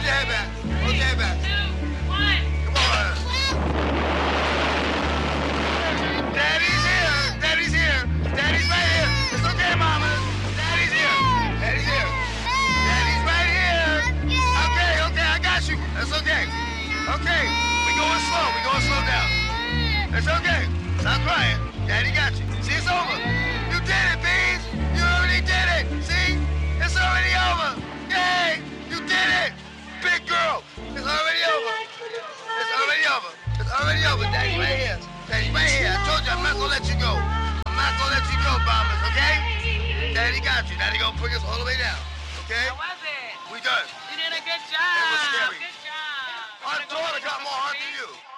your head back. Hold your head back. 2, 1. Come on. Daddy's here. Daddy's here. Daddy's right here. It's okay, mama. Daddy's here. Daddy's here. Daddy's right here. Okay, okay, I got you. That's okay. Okay, we going slow down. It's okay. Stop crying. Daddy got you. See, it's over. You did it, Beans. You already did it. See? It's already over. Yay! You did it. Big girl. It's already over. It's already over. It's already over. Daddy right here. Daddy right here. I told you I'm not gonna let you go. I'm not gonna let you go, Bombers, okay? Daddy got you. Daddy gonna bring us all the way down. Okay? How was it? We good. You did a good job. It was scary. Good job. Our daughter got more heart than you.